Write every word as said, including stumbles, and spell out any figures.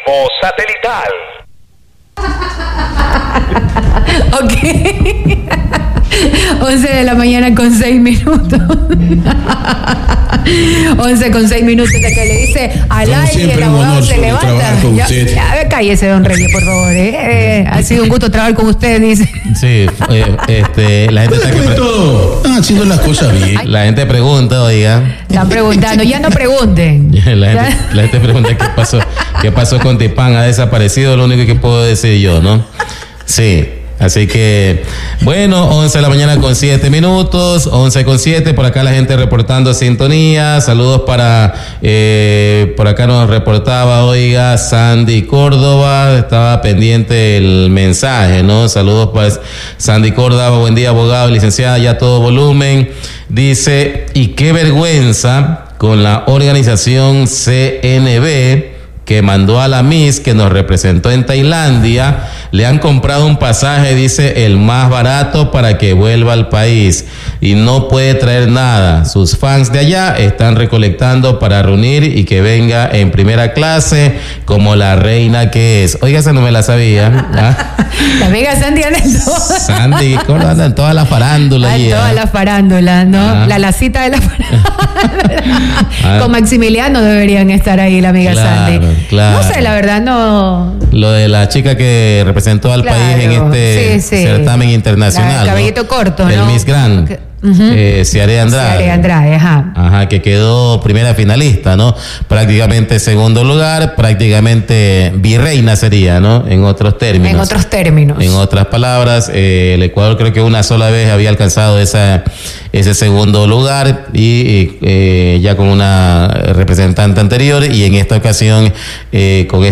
Ritmo satelital. Ok. once de la mañana con seis minutos. once con seis minutos de que le dice al Como aire siempre, el un abogado honor se levanta. trabajar con Ya, usted. ya, cállese, don Reyes, por favor. ¿eh? Eh, ha sido un gusto trabajar con usted, dice. Sí, eh, este, la gente está que Después de pre- todo, están haciendo las cosas bien. la gente pregunta, oiga. Están preguntando, ya no pregunten. La gente, Ya. la gente pregunta qué pasó, qué pasó con Tipán, ha desaparecido, lo único que puedo decir yo, ¿no? Sí. Así que, bueno, once de la mañana con siete minutos, once con siete, por acá la gente reportando sintonía, saludos para, eh, por acá nos reportaba, oiga, Sandy Córdoba, estaba pendiente el mensaje, ¿no? Saludos para Sandy Córdoba, buen día, abogado, licenciada, ya a todo volumen, dice, y qué vergüenza con la organización C N B, que mandó a la Miss que nos representó en Tailandia, le han comprado un pasaje, dice, el más barato para que vuelva al país y no puede traer nada. Sus fans de allá están recolectando para reunir y que venga en primera clase como la reina que es. Oiga, esa no me la sabía. ¿Ah? La amiga Sandy anda en todo. Sandy, ¿cómo anda en toda la farándula? En allí, toda ah? la farándula, ¿no? Ah. La lacita de la farándula. Ah. Con Maximiliano deberían estar ahí, la amiga Claro, Sandy. claro. No sé, la verdad no. Lo de la chica que representó al Claro, país en este sí, sí. certamen internacional. La de cabellito ¿no? corto, El ¿no? Miss Grand. Que- Ujú. eh, Ciaré Andrade. Ciaré Andrade, ajá. Ajá, que quedó primera finalista, ¿no? Prácticamente segundo lugar, prácticamente virreina sería, ¿no? En otros términos. En otros términos. En otras palabras, eh, el Ecuador creo que una sola vez había alcanzado esa, ese segundo lugar y, y, eh, ya con una representante anterior y en esta ocasión eh, con